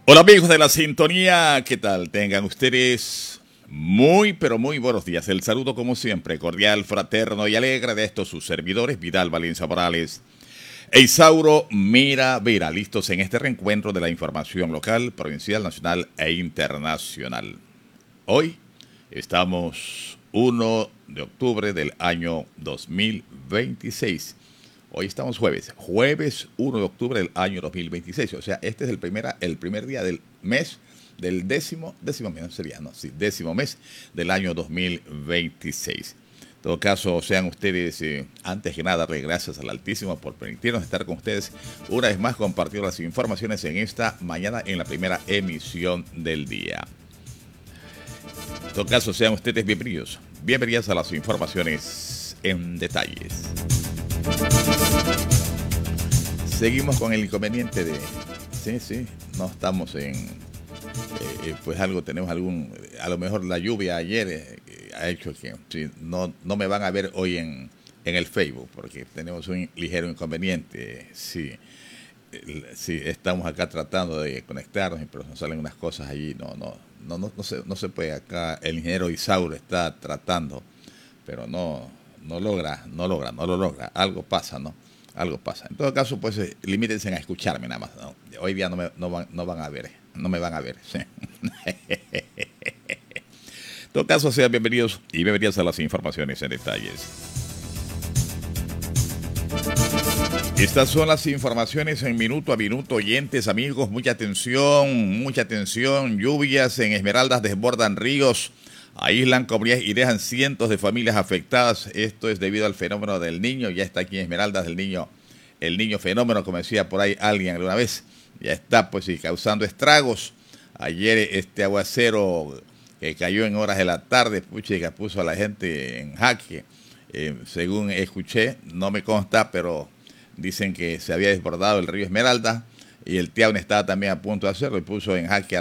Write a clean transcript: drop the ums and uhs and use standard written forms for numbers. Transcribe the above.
Hola amigos de la sintonía, ¿qué tal? Tengan ustedes muy, pero muy buenos días. El saludo como siempre, cordial, fraterno y alegre de estos sus servidores, Vidal Valencia Morales e Isauro Mira Vera, listos en este reencuentro de la información local, provincial, nacional e internacional. Hoy estamos 1 de octubre del año 2026. Hoy estamos jueves 1 de octubre del año 2026. O sea, este es el primer día del mes, del décimo mes, sería, no, sí, décimo mes del año 2026. En todo caso, sean ustedes, antes que nada, gracias al Altísimo por permitirnos estar con ustedes una vez más, compartiendo las informaciones en esta mañana en la primera emisión del día. En todo caso, sean ustedes bienvenidos a las informaciones en detalles. Seguimos con el inconveniente de... Sí, no estamos en... pues algo, tenemos a lo mejor la lluvia ayer ha hecho que no me van a ver hoy en el Facebook, porque tenemos un ligero inconveniente. Sí, estamos acá tratando de conectarnos, pero nos salen unas cosas allí, no se puede. Acá el ingeniero Isauro está tratando, pero no lo logra. Algo pasa, ¿no? Algo pasa. En todo caso, pues limítense a escucharme nada más, ¿no? Hoy día no me van a ver. ¿Sí? En todo caso, sean bienvenidos y bienvenidas a las informaciones en detalles. Estas son las informaciones en minuto a minuto, oyentes, amigos, mucha atención. Lluvias en Esmeraldas desbordan ríos, aíslan comunidades y dejan cientos de familias afectadas. Esto es debido al fenómeno del Niño. Ya está aquí en Esmeraldas el niño fenómeno, como decía por ahí alguien alguna vez. Ya está, pues, causando estragos. Ayer este aguacero que cayó en horas de la tarde, que puso a la gente en jaque. Según escuché, no me consta, pero dicen que se había desbordado el río Esmeralda y el Tiaune estaba también a punto de hacerlo y puso en jaque a